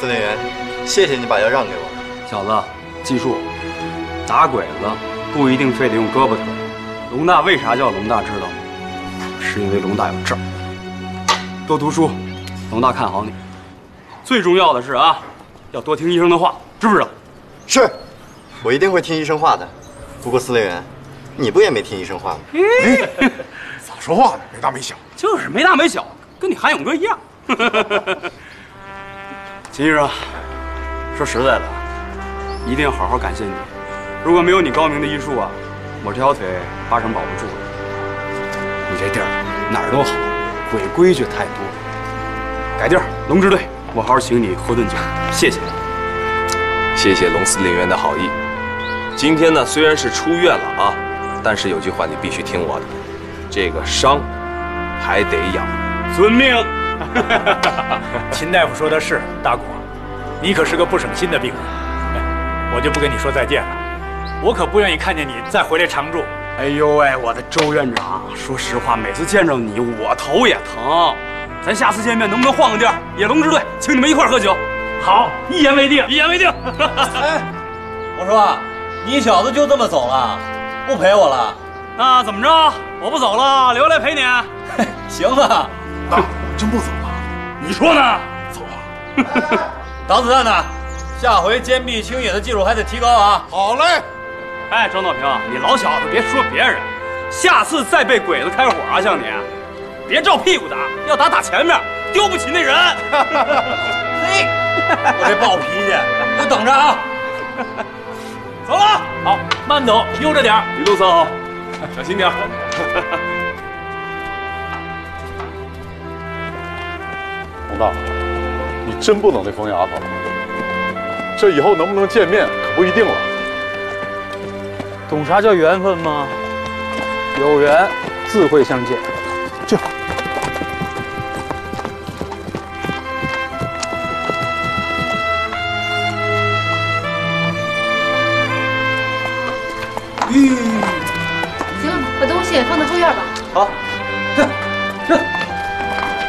司令员，谢谢你把药让给我。 小子，记住，打鬼子不一定非得用胳膊腿。龙大为啥叫龙大，知道吗？是因为龙大有证。多读书，龙大看好你。最重要的是啊，要多听医生的话，知不知道？ 是，我一定会听医生话的。不过司令员，你不也没听医生话吗？ 咋说话呢？没大没小。 就是没大没小，跟你韩勇哥一样。秦医生，说实在的，一定要好好感谢你。如果没有你高明的医术啊，我这条腿8成保不住了。你这地儿哪儿都好，鬼规矩太多。改地儿，龙之队，我好好请你喝顿酒，谢谢你。 谢谢龙司令员的好意。今天呢，虽然是出院了啊，但是有句话你必须听我的，这个伤还得养。 遵命。 秦大夫说的是，大果，你可是个不省心的病人，我就不跟你说再见了。我可不愿意看见你再回来常住。 哎呦喂，我的周院长，说实话，每次见着你，我头也疼。咱下次见面能不能换个地儿？野龙支队，请你们一块儿喝酒。好，一言为定，一言为定。 哎，我说，你小子就这么走了，不陪我了？ 那怎么着？我不走了，留来陪你。 行啊， 大，真不走了？ 你说呢？ 走啊！ 挡子弹呢？下回坚壁清野的技术还得提高啊！ 好嘞。 哎，张道平，你老小子别说别人，下次再被鬼子开火啊，像你，别照屁股打，要打前面，丢不起那人。 嘿，我这暴脾气，你等着啊！ 走了， 好，慢走，悠着点， 一路走好，小心点。 龙大，你真不能那疯丫头了，这以后能不能见面可不一定了。 懂啥叫缘分吗？有缘自会相见。去。 行，把东西放在后院吧。 好，去。